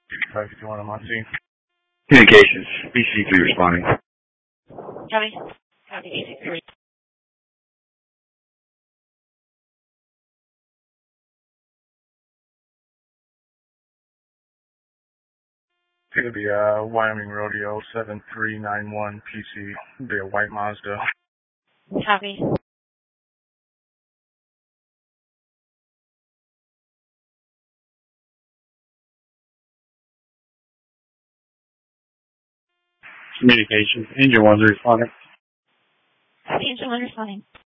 551 on scene. Communications, BC3 responding. Copy. Copy, BC3. It's going to be Wyoming Rodeo 7391 PC. It'll be a white Mazda. Copy. Communications, Engine 1's responding. Engine 1 responding.